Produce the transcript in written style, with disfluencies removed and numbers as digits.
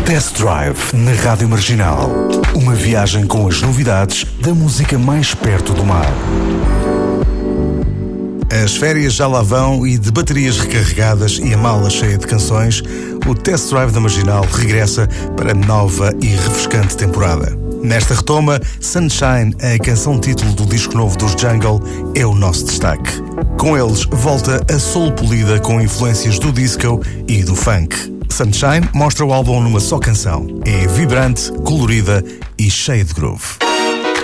Test Drive na Rádio Marginal. Uma viagem com as novidades da música mais perto do mar. As férias já lá vão e de baterias recarregadas e a mala cheia de canções, o Test Drive da Marginal regressa para a nova e refrescante temporada. Nesta retoma, Sunshine, a canção título do disco novo dos Jungle, é o nosso destaque. Com eles, volta a soul polida com influências do disco e do funk. Sunshine mostra o álbum numa só canção. É vibrante, colorida e cheia de groove.